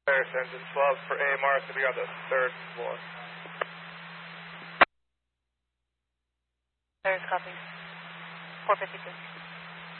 Paris engine swab for AMR to be on the 3rd floor. Paris copy. 452.